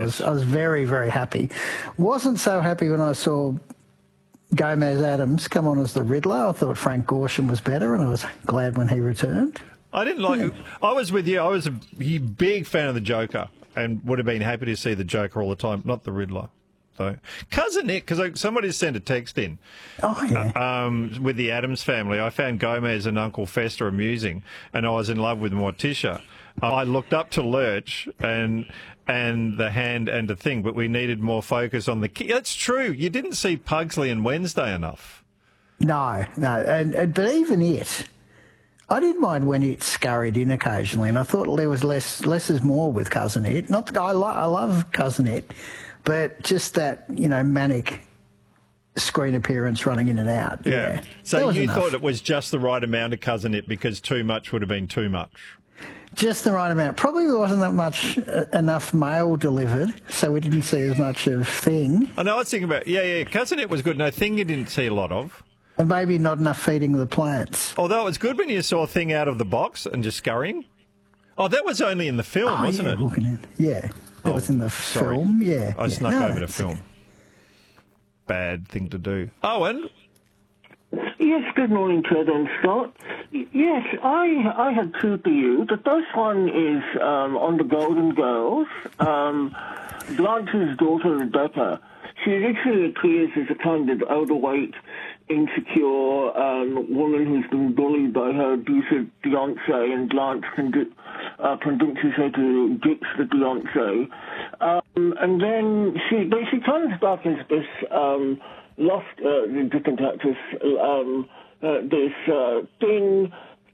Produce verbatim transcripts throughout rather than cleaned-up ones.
was I was very, very happy. Wasn't so happy when I saw Gomez Adams come on as the Riddler. I thought Frank Gorshin was better, and I was glad when he returned. I didn't like. Yeah. I was with you. I was a big fan of the Joker, and would have been happy to see the Joker all the time, not the Riddler. So, Cousin Nick, because somebody sent a text in. Oh, yeah. Uh, um, with the Addams family, I found Gomez and Uncle Fester amusing, and I was in love with Morticia. I looked up to Lurch and and the Hand and the Thing, but we needed more focus on the kid. That's true. You didn't see Pugsley and Wednesday enough. No, no. And, and but even it, I didn't mind when it scurried in occasionally, and I thought there was less less is more with Cousin It. Not that I, lo- I love Cousin It, but just that, you know, manic screen appearance running in and out. Yeah. yeah. So you enough. thought it was just the right amount of Cousin It because too much would have been too much? Just the right amount. Probably wasn't that much uh, enough mail delivered, so we didn't see as much of Thing. I know. I was thinking about, yeah, yeah, Cousin It was good. No, Thing you didn't see a lot of. And maybe not enough feeding the plants. Although it was good when you saw Thing out of the box and just scurrying. Oh, that was only in the film, oh, wasn't yeah, it? Looking at, yeah, that oh, was in the sorry. film. Yeah, I yeah. snuck no, over the film. Bad thing to do. Owen? Yes, good morning, Ted and Scott. Yes, I I had two for you. The first one is um, on the Golden Girls. Um, Blanche's daughter, Rebecca, she literally appears as a kind of overweight, insecure um, woman who's been bullied by her abusive fiancé, and Blanche condi- uh, convinces her to ditch the fiancé. Um, and then she, but she comes back as this um, lost, uh, different actress, um, uh, this uh, thin,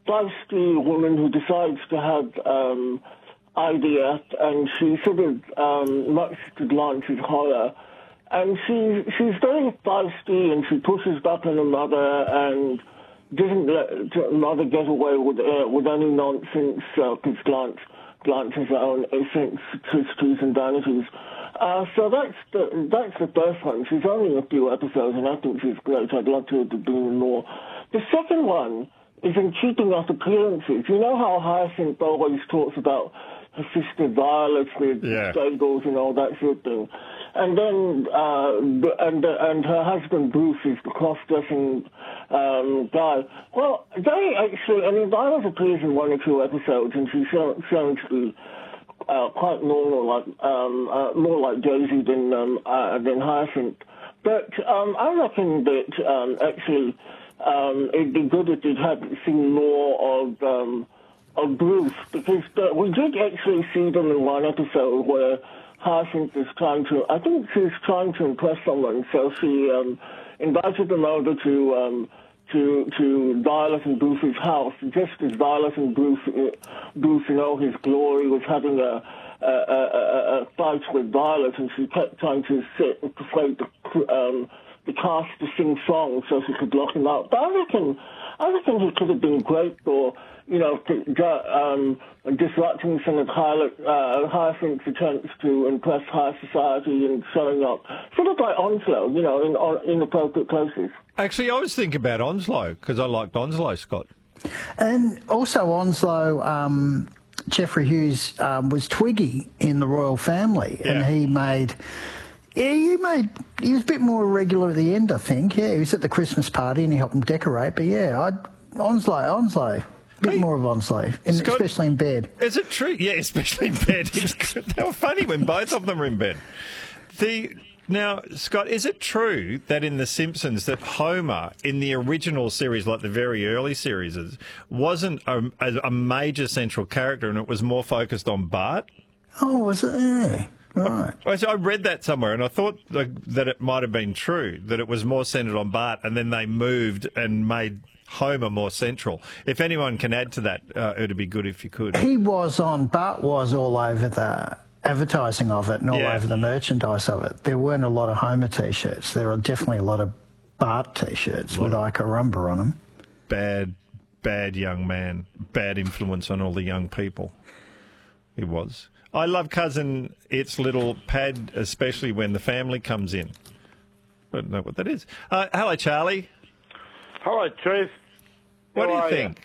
feisty woman who decides to have um, I V F, and she sort of, um, much to Blanche's horror, and she she's very feisty, and she pushes back on her mother and doesn't let her mother get away with uh, with any nonsense, because uh, Blanche, Blanche has her own eccentricities and vanities. Uh, so that's the that's the first one. She's only a few episodes, and I think she's great. I'd love to do more. The second one is in keeping up appearances. You know how Hyacinth always talks about her sister Violet with yeah. stables and all that sort of thing. And then, uh, and and her husband Bruce is the cross-dressing um, guy. Well, they actually, I mean, Violet appears in one or two episodes, and she's shown, shown to be uh, quite normal, like um, uh, more like Daisy than um, uh, than Hyacinth. But um, I reckon that um, actually um, it'd be good if you'd have seen more of um, of Bruce, because the, we did actually see them in one episode where Hyacinth is trying to, I think she's trying to impress someone, so she um, invited them over to um, to to Violet and Bruce's house, just as Violet and Bruce, Bruce in all his glory, was having a, a, a, a fight with Violet, and she kept trying to sit and persuade the, um, the cast to sing songs so she could lock him out. But I reckon, I reckon he could have been great for, you know, um, disrupting some of uh, Hyacinth's attempts to impress high society and showing up, sort of like Onslow, you know, in inappropriate places. Actually, I was thinking about Onslow, because I liked Onslow, Scott. And also Onslow, um, Jeffrey Hughes um, was Twiggy in the Royal Family, yeah. and he made... Yeah, you made. He was a bit more regular at the end, I think. Yeah, he was at the Christmas party and he helped them decorate. But yeah, I'd, Onslow, Onslow, a bit hey, more of Onslow, in, Scott, especially in bed. Is it true? Yeah, especially in bed. They were funny when both of them were in bed. The now, Scott, is it true that in The Simpsons that Homer in the original series, like the very early series, wasn't a, a major central character and it was more focused on Bart? Oh, was it? Yeah. Right. I, I read that somewhere, and I thought that it might have been true, that it was more centred on Bart, and then they moved and made Homer more central. If anyone can add to that, uh, it'd be good if you could. He was on, Bart was all over the advertising of it and all yeah. over the merchandise of it. There weren't a lot of Homer T-shirts. There are definitely a lot of Bart T-shirts with Ike Rumba on them. Bad, bad young man. Bad influence on all the young people. He was. I love Cousin It's little pad, especially when the family comes in. I don't know what that is. Uh, hello, Charlie. Hello, Truth. What How do you think?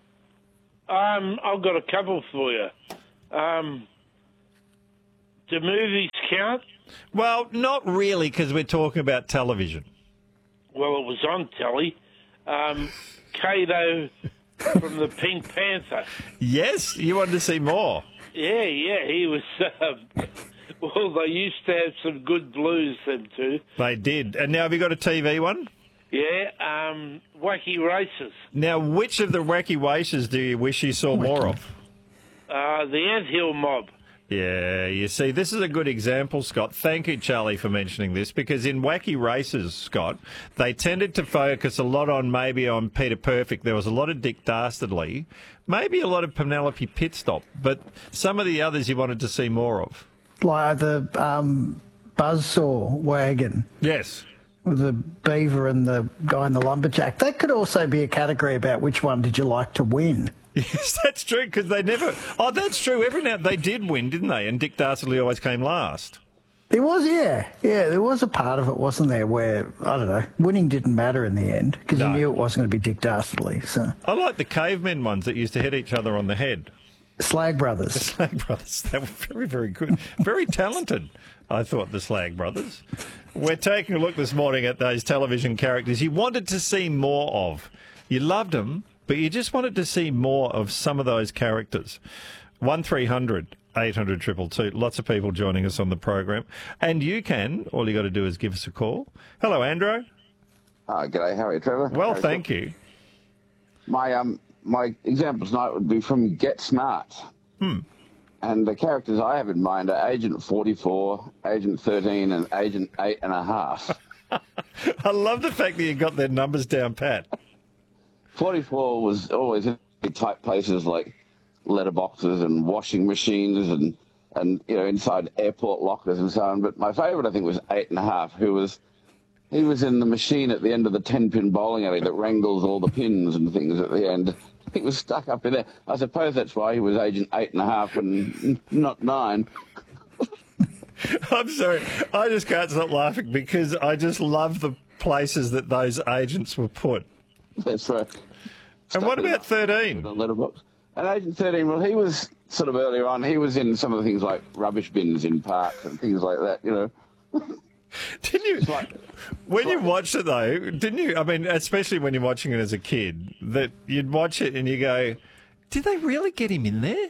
You? Um, I've got a couple for you. Um, the movie count? Well, not really, because we're talking about television. Well, it was on telly. Um, Kato from the Pink Panther. Yes, you wanted to see more. Yeah, yeah, he was... Uh, well, they used to have some good blues, them two. They did. And now have you got a T V one? Yeah, um, Wacky Races. Now, which of the wacky races do you wish you saw more of? Uh, the Anthill Mob. Yeah, you see, this is a good example, Scott. Thank you, Charlie, for mentioning this, because in Wacky Races, Scott, they tended to focus a lot on maybe on Peter Perfect. There was a lot of Dick Dastardly, maybe a lot of Penelope Pitstop, but some of the others you wanted to see more of. Like the um, buzzsaw wagon Yes. with the beaver and the guy in the lumberjack. That could also be a category about which one did you like to win. Yes, that's true, because they never... Oh, that's true. Every now they did win, didn't they? And Dick Dastardly always came last. There was, yeah. Yeah, there was a part of it, wasn't there, where, I don't know, winning didn't matter in the end because No. you knew it wasn't going to be Dick Dastardly. So, I like the cavemen ones that used to hit each other on the head. Slag Brothers. Slag Brothers. They were very, very good. Very talented, I thought, the Slag Brothers. We're taking a look this morning at those television characters you wanted to see more of. You loved them, but you just wanted to see more of some of those characters. one three hundred eight hundred two two two. Lots of people joining us on the program. And you can, all you got to do is give us a call. Hello, Andrew. Oh, g'day. How are you, Trevor? Well, How thank you. My um, my example tonight would be from Get Smart. Hmm. And the characters I have in mind are Agent forty-four, Agent thirteen, and Agent eight and a half. I love the fact that you got their numbers down pat. forty-four was always in tight places like letterboxes and washing machines and, and you know, inside airport lockers and so on. But my favourite, I think, was eight and a half, who was... He was in the machine at the end of the ten-pin bowling alley that wrangles all the pins and things at the end. He was stuck up in there. I suppose that's why he was Agent eight and a half and not nine. I'm sorry. I just can't stop laughing because I just love the places that those agents were put. That's right. And what about The thirteen? letterbox. And Agent thirteen, well, he was sort of earlier on. He was in some of the things like rubbish bins in parks and things like that, you know. Didn't you? like- When you watched it, though, didn't you? I mean, especially when you're watching it as a kid, that you'd watch it and you go, did they really get him in there?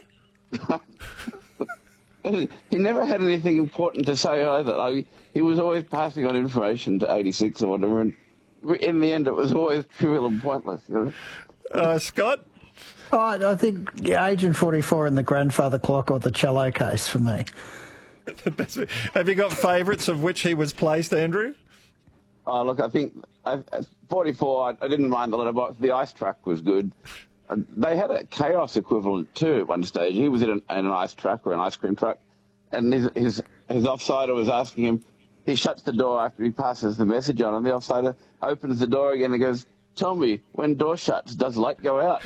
He never had anything important to say either. Like, he was always passing on information to eighty-six or whatever, and in the end, it was always trivial and pointless. You know? Uh, Scott? Oh, I think yeah, Agent forty-four and the grandfather clock or the cello case for me. Have you got favourites of which he was placed, Andrew? Oh, look, I think I, forty-four, I, I didn't mind the letterbox. The ice truck was good. Uh, they had a chaos equivalent too at one stage. He was in an, in an ice truck or an ice cream truck, and his his, his offsider was asking him. He shuts the door after he passes the message on, and the offsider opens the door again and goes, "Tell me, when door shuts, does light go out?"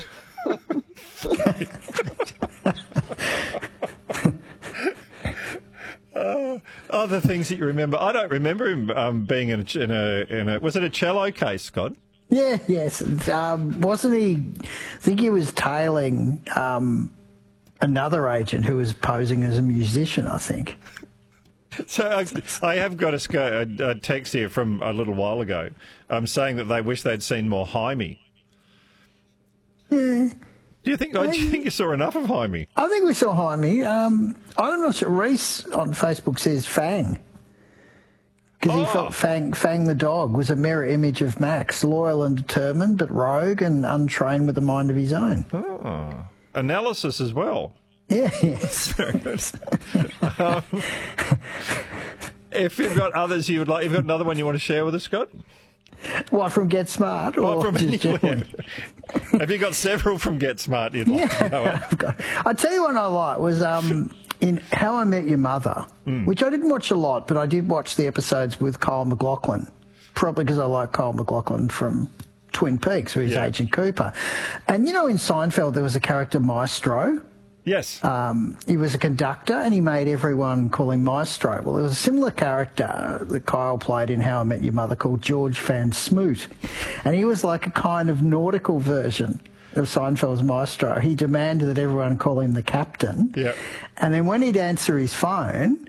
Uh, other things that you remember. I don't remember him um, being in a, in a in a. Was it a cello case, Scott? Yeah, yes. Um, wasn't he? I think he was tailing um, another agent who was posing as a musician, I think. So I, I have got a, sc- a, a text here from a little while ago um, saying that they wish they'd seen more Jaime. Yeah. Do you think? Do you think you saw enough of Jaime? I think we saw Jaime. Um, I'm not sure. Reese on Facebook says Fang. Because he Oh. felt Fang, Fang the dog was a mirror image of Max, loyal and determined, but rogue and untrained with a mind of his own. Oh, analysis as well. Yeah, yes. Very good. um, if you've got others you would like, you've got another one you want to share with us, Scott? What, from Get Smart? Or Or from just anywhere? generally? Have you got several from Get Smart you'd like to go at? I've got- I tell you what I like was um, in How I Met Your Mother, Hmm. which I didn't watch a lot, but I did watch the episodes with Kyle MacLachlan, probably because I like Kyle MacLachlan from Twin Peaks, where he's Yeah. Agent Cooper. And you know, in Seinfeld, there was a character Maestro. Yes. Um, he was a conductor and he made everyone call him Maestro. Well, there was a similar character that Kyle played in How I Met Your Mother called George Van Smoot. And he was like a kind of nautical version of Seinfeld's Maestro. He demanded that everyone call him the captain. Yep. And then when he'd answer his phone,